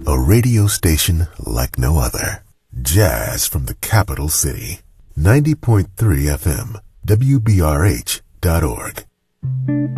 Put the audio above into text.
A radio station like no other. Jazz from the capital city. 90.3 FM, WBRH.org.